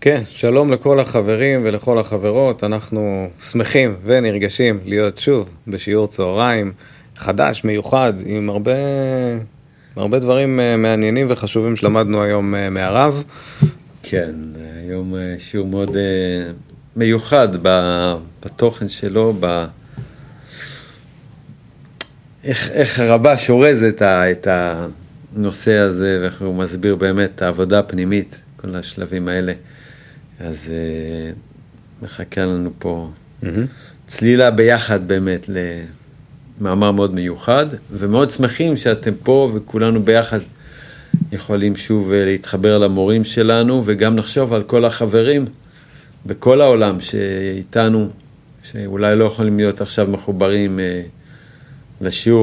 כן, שלום לכל החברים ולכל החברות, אנחנו שמחים ונרגשים להיות שוב בשיעור צהריים חדש, מיוחד, עם הרבה דברים מעניינים וחשובים שלמדנו היום מהרב. כן, היום שיעור מאוד מיוחד בתוכן שלו, איך הרבה שורז את הנושא הזה, ואיך הוא מסביר באמת את העבודה הפנימית, כל השלבים האלה. אז מחכה לנו פה צלילה ביחד באמת למאמר מאוד מיוחד, ומאוד שמחים שאתם פה וכולנו ביחד יכולים שוב להתחבר למורים שלנו, וגם לחשוב על כל החברים בכל העולם שאיתנו, שאולי לא יכולים להיות עכשיו מחוברים לשיעור,